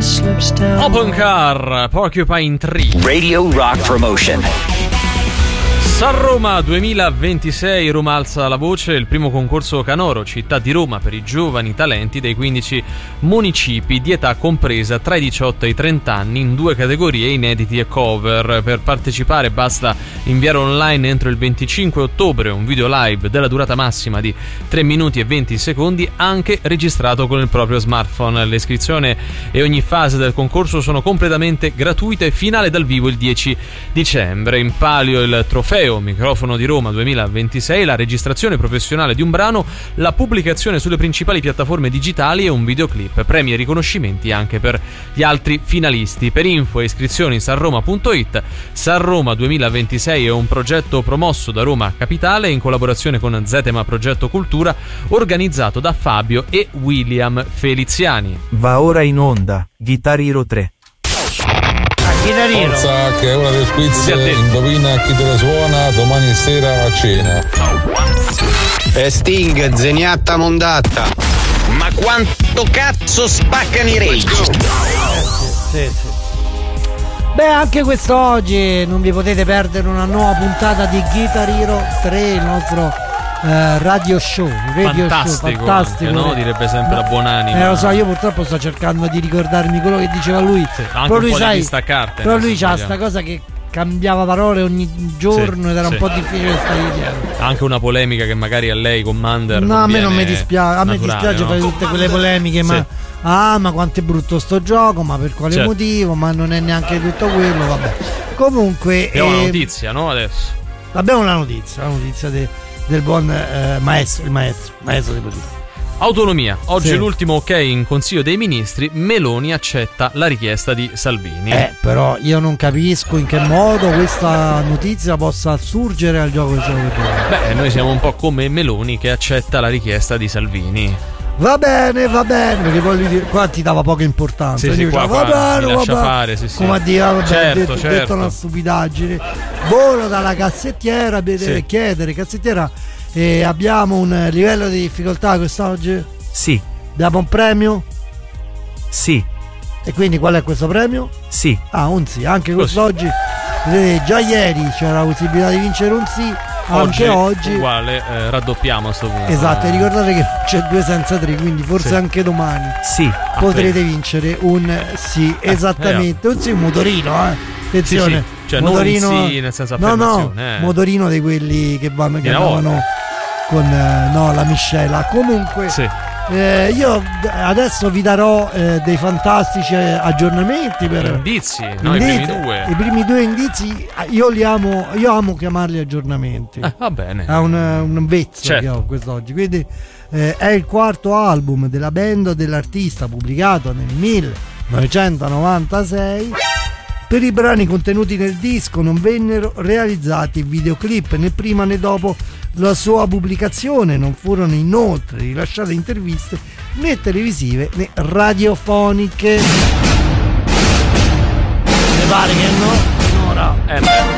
Open Car, Porcupine Tree. Radio Rock Promotion. Sanroma 2026, Roma alza la voce, il primo concorso Canoro, città di Roma, per i giovani talenti dei 15 municipi di età compresa tra i 18 e i 30 anni in 2 categorie, inediti e cover. Per partecipare basta inviare online entro il 25 ottobre un video live della durata massima di 3 minuti e 20 secondi, anche registrato con il proprio smartphone. L'iscrizione e ogni fase del concorso sono completamente gratuite, finale dal vivo il 10 dicembre. In palio il trofeo Microfono di Roma 2026, la registrazione professionale di un brano, la pubblicazione sulle principali piattaforme digitali e un videoclip. Premi e riconoscimenti anche per gli altri finalisti. Per info e iscrizioni sanroma.it. Sanroma 2026 è un progetto promosso da Roma Capitale in collaborazione con Zetema Progetto Cultura, organizzato da Fabio e William Feliziani. Va ora in onda Guitar Hero 3. Forza, che è ora del quiz, indovina chi te lo suona domani sera a cena. Sting, zeniatta mondatta. Ma quanto cazzo spaccano i rage? Sì. Beh, anche quest'oggi non vi potete perdere una nuova puntata di Guitar Hero 3, il nostro radio show. Fantastico, anche, no? Direbbe sempre la Buonanima. Lo so, io purtroppo sto cercando di ricordarmi quello che diceva lui. Sì, anche un po' di distaccarti. Però lui c'ha sta cosa che cambiava parole ogni giorno, ed era un po' difficile stare dietro. Anche una polemica che magari a lei, Commander, no, a me non mi dispiace. A me dispiace fare tutte quelle polemiche, ma ma quanto è brutto sto gioco, ma per quale motivo, ma non è neanche tutto quello, vabbè. Comunque abbiamo una notizia, no? Adesso abbiamo la notizia del buon maestro, il maestro devo dire. Autonomia, oggi è l'ultimo ok in Consiglio dei Ministri, Meloni accetta la richiesta di Salvini. Però io non capisco in che modo questa notizia possa assurgere al gioco del gioco. Beh, noi siamo un po' come Meloni che accetta la richiesta di Salvini. Va bene, perché poi qua ti dava poca importanza. Sì, qua lascia fare, sì. Come a dire, certo. detto una stupidaggine. Volo dalla cassettiera, deve chiedere, cassettiera, abbiamo un livello di difficoltà quest'oggi? Sì. Abbiamo un premio? Sì. E quindi qual è questo premio? Sì. Un sì, anche quest'oggi. Vedete, già ieri c'era la possibilità di vincere un sì. Anche oggi uguale, raddoppiamo a sto punto. Esatto, e ricordate che c'è 2 senza 3, quindi forse anche domani potrete vincere un sì, esattamente. Un sì, un motorino, attenzione. Sì. Cioè motorino, non un sì nel senso affermazione. Motorino di quelli che andavano con la miscela. Comunque io adesso vi darò dei fantastici aggiornamenti per indizi, no? I primi due indizi io amo chiamarli aggiornamenti. Va bene. Ha un vezzo che ho quest'oggi. Quindi è il 4º album della band dell'artista, pubblicato nel 1996. Per i brani contenuti nel disco non vennero realizzati videoclip né prima né dopo la sua pubblicazione. Non furono inoltre rilasciate interviste né televisive né radiofoniche. Mi pare che no? Ora.